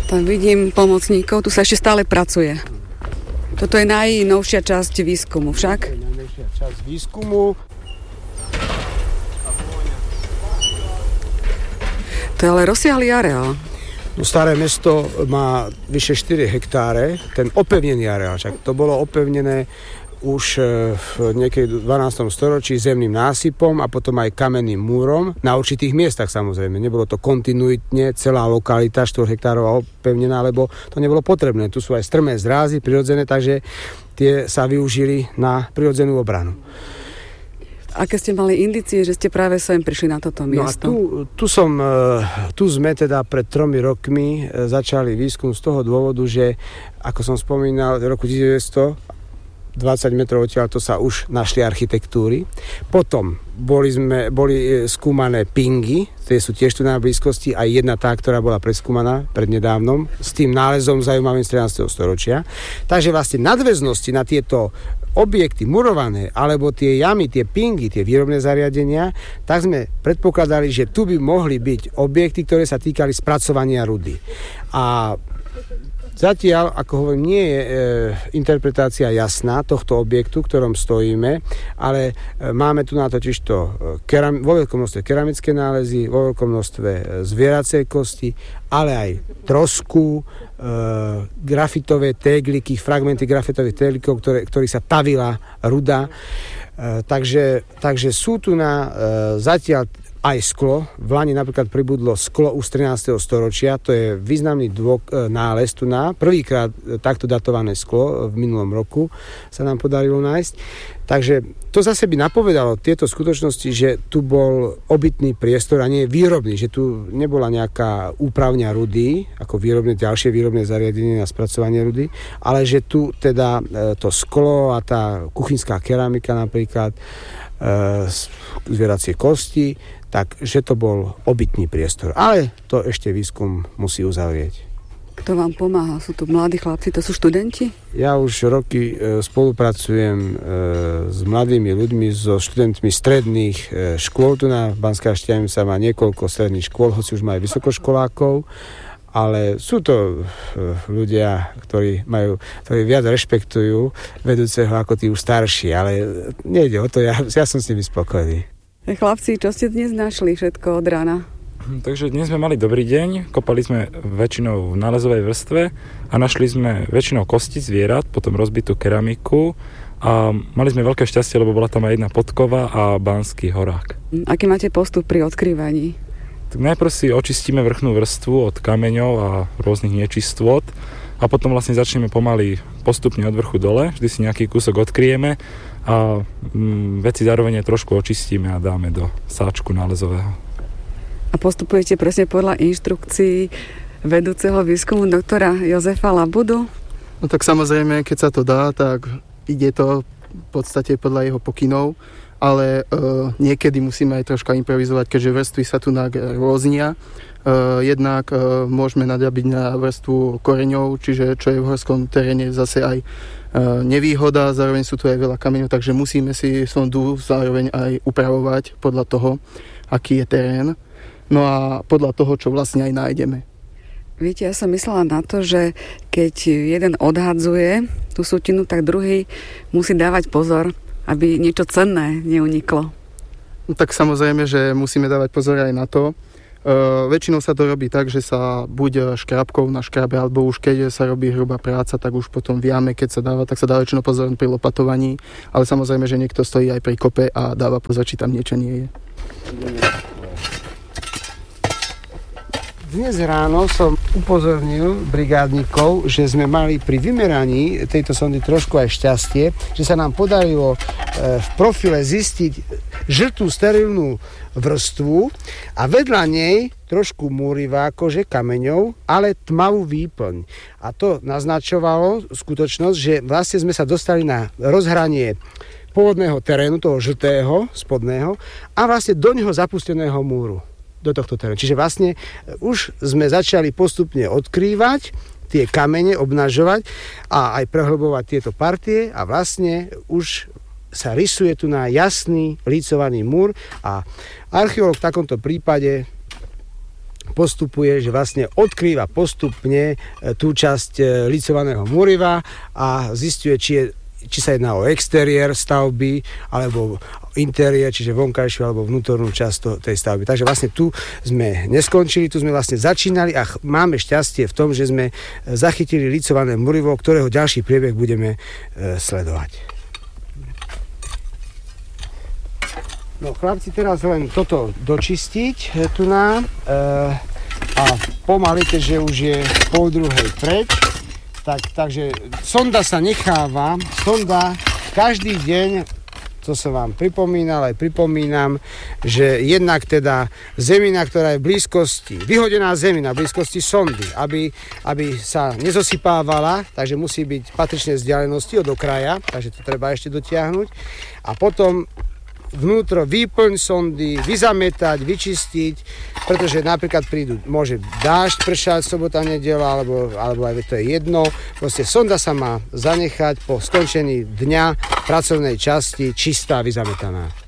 Tam vidím pomocníkov, tu sa ešte stále pracuje. Toto je najnovšia časť výskumu však? To je najnovšia časť výskumu. To je ale rozsiahlý areál. Staré mesto má vyše 4 hektáre, ten opevnený areál, však to bolo opevnené už v niekedy 12. storočí zemným násypom a potom aj kamenným múrom na určitých miestach samozrejme. Nebolo to kontinuitne celá lokalita 4 hektárová opevnená, lebo to nebolo potrebné. Tu sú aj strmé zrázy prirodzené, takže tie sa využili na prirodzenú obranu. Aké ste mali indície, že ste práve sem prišli na toto miesto? No a tu sme teda pred 3 rokmi začali výskum z toho dôvodu, že ako som spomínal, v roku 1900 20 metrov odtiaľ to sa už našli architektúry. Potom boli skúmané pingy, tie sú tiež tu na blízkosti, aj jedna tá, ktorá bola preskúmaná prednedávnom, s tým nálezom zaujímavým z 13. storočia. Takže vlastne nadväznosti na tieto objekty murované, alebo tie jamy, tie pingy, tie výrobné zariadenia, tak sme predpokladali, že tu by mohli byť objekty, ktoré sa týkali spracovania rudy. A zatiaľ, ako hovorím, nie je interpretácia jasná tohto objektu, v ktorom stojíme, ale máme tu na totižto vo veľkom množstve keramické nálezy, vo veľkom množstve zvieracej kosti, ale aj trosku, grafitové tégliky, fragmenty grafitových téglikov, ktorých sa tavila ruda. Takže sú tu na zatiaľ aj sklo. V Lani napríklad pribudlo sklo už z 13. storočia. To je významný nález tu na. Prvýkrát takto datované sklo v minulom roku sa nám podarilo nájsť. Takže to zase by napovedalo tieto skutočnosti, že tu bol obytný priestor a nie výrobný, že tu nebola nejaká úpravňa rudy, ako ďalšie výrobné zariadenie na spracovanie rudy, ale že tu teda to sklo a tá kuchynská keramika napríklad, zvieracie kosti, takže to bol obytný priestor. Ale to ešte výskum musí uzavrieť. Kto vám pomáha? Sú tu mladí chlapci, to sú študenti? Ja už roky spolupracujem s mladými ľuďmi, so študentmi stredných škôl. Tu na Banská Štiavnica má niekoľko stredných škôl, hoci už má aj vysokoškolákov, ale sú to ľudia, ktorí viac rešpektujú vedúceho ako tí už starší, ale nejde o to, ja som s nimi spokojný. Chlapci, čo ste dnes našli všetko od rána? Takže dnes sme mali dobrý deň, kopali sme väčšinou v nálezovej vrstve a našli sme väčšinou kosti zvierat, potom rozbitú keramiku a mali sme veľké šťastie, lebo bola tam aj jedna podkova a banský horák. Aký máte postup pri odkrývaní? Tak najprv si očistíme vrchnú vrstvu od kameňov a rôznych nečistôt a potom vlastne začneme pomaly postupne od vrchu dole, vždy si nejaký kúsok odkryjeme a veci zároveň trošku očistíme a dáme do sáčku nálezového. A postupujete presne podľa inštrukcií vedúceho výskumu doktora Jozefa Labudu? No tak samozrejme, keď sa to dá, tak ide to v podstate podľa jeho pokynov, ale niekedy musíme aj troška improvizovať, keďže vrstvy sa tu rôznia. Jednak môžeme nadabiť na vrstvu koreňov, čiže čo je v horskom teréne zase aj nevýhoda, zároveň sú tu aj veľa kameňov, takže musíme si sondu zároveň aj upravovať podľa toho, aký je terén. No a podľa toho, čo vlastne aj nájdeme. Viete, ja som myslela na to, že keď jeden odhadzuje tú sutinu, tak druhý musí dávať pozor, aby niečo cenné neuniklo. No tak samozrejme, že musíme dávať pozor aj na to. Väčšinou sa to robí tak, že sa buď škrabkou na škrabe, alebo už keď sa robí hrubá práca, tak už potom v jame, keď sa dáva, tak sa dá väčšinou pozor pri lopatovaní. Ale samozrejme, že niekto stojí aj pri kope a dáva pozor, či tam niečo nie je. Dnes ráno som upozornil brigádnikov, že sme mali pri vymeraní tejto sondy trošku aj šťastie, že sa nám podarilo v profile zistiť žltú sterilnú vrstvu a vedľa nej trošku múrivá kože kameňov, ale tmavú výplň. A to naznačovalo skutočnosť, že vlastne sme sa dostali na rozhranie pôvodného terénu, toho žltého, spodného, a vlastne do neho zapusteného múru. Do tohto terénu. Čiže vlastne už sme začali postupne odkrývať tie kamene, obnažovať a aj prehlbovať tieto partie a vlastne už sa rysuje tu na jasný lícovaný múr a archeológ v takomto prípade postupuje, že vlastne odkrýva postupne tú časť licovaného múriva a zisťuje, či sa jedná o exteriér stavby alebo interiér, čiže vonkajšiu alebo vnútornú časť tej stavby. Takže vlastne tu sme neskončili, tu sme vlastne začínali a máme šťastie v tom, že sme zachytili licované múrivo, ktorého ďalší priebeh budeme sledovať. No chlapci, teraz len toto dočistiť tu a pomaly, keďže už je 11:30 preč, takže sonda sa necháva, každý deň, to som vám pripomínal, aj pripomínam, že jednak teda zemina, ktorá je v blízkosti, vyhodená zemina v blízkosti sondy, aby sa nezosypávala, takže musí byť patričné vzdialenosti od okraja, takže to treba ešte dotiahnuť. A potom vnútro výplň sondy, vyzametať, vyčistiť, pretože napríklad môže dážď pršať, sobota, nedeľa, alebo aj to je jedno. Proste sonda sa má zanechať po skončení dňa pracovnej časti čistá, vyzametaná.